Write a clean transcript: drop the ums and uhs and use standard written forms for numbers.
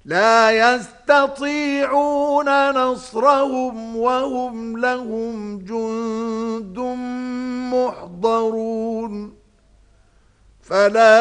لا يستطيعون نصرهم وهم لهم جند محضرون فلا